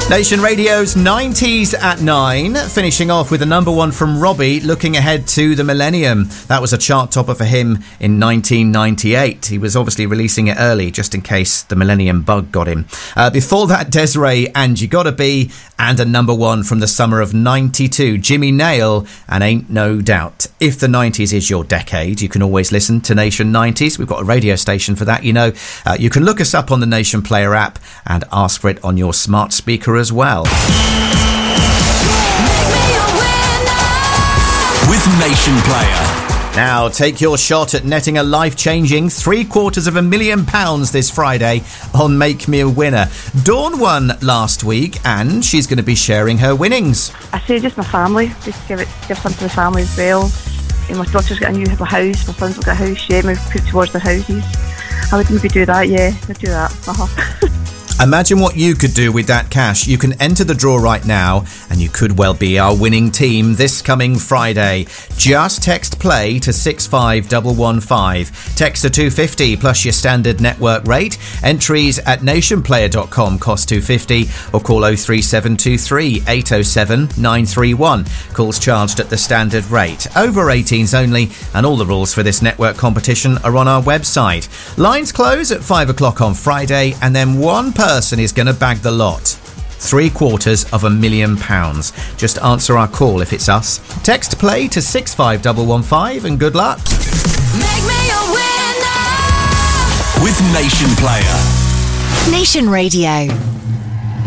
Nation Radio's 90s at 9, finishing off with a number one from Robbie, looking ahead to the millennium. That was a chart topper for him in 1998. He was obviously releasing it early, just in case the millennium bug got him. Before that, Des'ree and You Gotta Be, and a number one from the summer of 92, Jimmy Nail and Ain't No Doubt. If the 90s is your decade, you can always listen to Nation 90s. We've got a radio station for that, you know. You can look us up on the Nation Player app and ask for it on your smart speaker as well. With Nation Player. Now, take your shot at netting a life-changing £750,000 this Friday on Make Me a Winner. Dawn won last week, and she's going to be sharing her winnings. I say just my family, just give some to the family as well. And my daughter's got a new house, my son's got a house, yeah, we've put towards their houses. I would maybe do that, yeah, I'd do that. Imagine what you could do with that cash. You can enter the draw right now, and you could well be our winning team this coming Friday. Just text play to 65115. Text to 250 plus your standard network rate. Entries at nationplayer.com cost $2.50, or call 03723 807 931. Calls charged at the standard rate. Over 18s only, and all the rules for this network competition are on our website. Lines close at 5 o'clock on Friday, and then one person is going to bag the lot. £750,000. Just answer our call if it's us. Text play to 65115 and good luck. Make me a winner with Nation Player. Nation Radio.